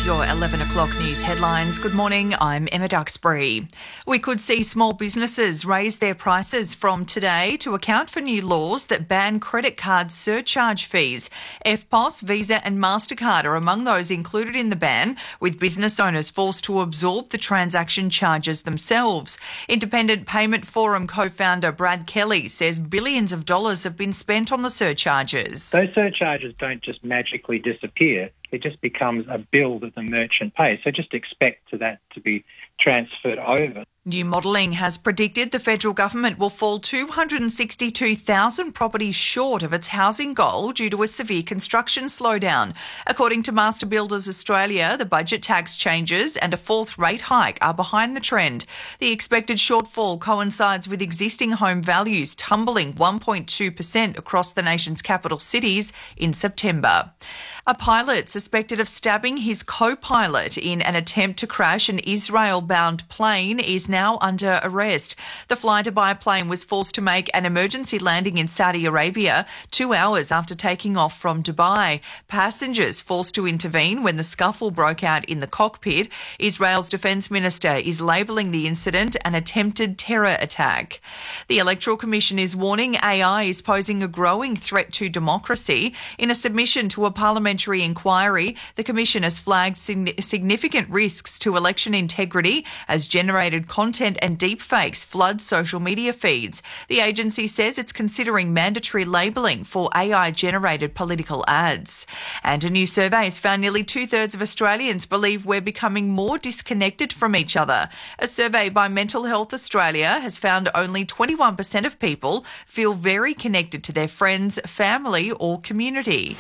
your 11 o'clock news headlines. Good morning, I'm Emma Duxbury. We could see small businesses raise their prices from today to account for new laws that ban credit card surcharge fees. EFTPOS, Visa and MasterCard are among those included in the ban, with business owners forced to absorb the transaction charges themselves. Independent Payment Forum co-founder Brad Kelly says billions of dollars have been spent on the surcharges. Those surcharges don't just magically disappear. It just becomes a bill that the merchant pays. So just expect that to be transferred over. New modelling has predicted the federal government will fall 262,000 properties short of its housing goal due to a severe construction slowdown. According to Master Builders Australia, the budget tax changes and a fourth rate hike are behind the trend. The expected shortfall coincides with existing home values tumbling 1.2% across the nation's capital cities in September. A pilot suspected of stabbing his co-pilot in an attempt to crash an Israel-bound plane is now under arrest. The fly-to-buy plane was forced to make an emergency landing in Saudi Arabia 2 hours after taking off from Dubai. Passengers forced to intervene when the scuffle broke out in the cockpit. Israel's defence minister is labelling the incident an attempted terror attack. The Electoral Commission is warning AI is posing a growing threat to democracy. In a submission to a parliamentary inquiry, the Commission has flagged significant risks to election integrity as generated content and deepfakes flood social media feeds. The agency says it's considering mandatory labelling for AI-generated political ads. And a new survey has found nearly 2/3 of Australians believe we're becoming more disconnected from each other. A survey by Mental Health Australia has found only 21% of people feel very connected to their friends, family or community.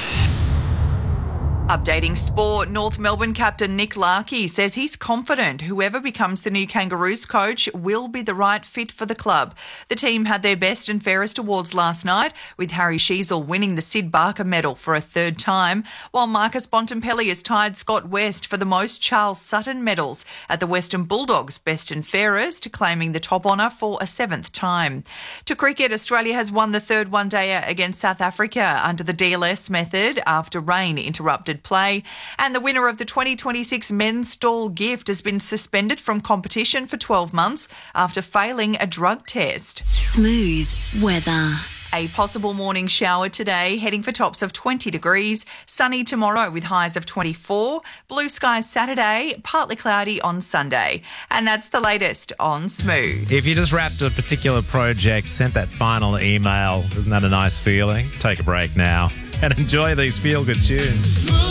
Updating sport, North Melbourne captain Nick Larkey says he's confident whoever becomes the new Kangaroos coach will be the right fit for the club. The team had their best and fairest awards last night, with Harry Sheezel winning the Sid Barker medal for a third time, while Marcus Bontempelli has tied Scott West for the most Charles Sutton medals at the Western Bulldogs best and fairest, claiming the top honour for a seventh time. To cricket, Australia has won the third one-dayer against South Africa under the DLS method after rain interrupted play, and the winner of the 2026 Men's Stall Gift has been suspended from competition for 12 months after failing a drug test. Smooth weather. A possible morning shower today, heading for tops of 20 degrees. Sunny tomorrow with highs of 24. Blue skies Saturday, partly cloudy on Sunday. And that's the latest on Smooth. If you just wrapped a particular project, sent that final email, isn't that a nice feeling? Take a break now and enjoy these feel-good tunes.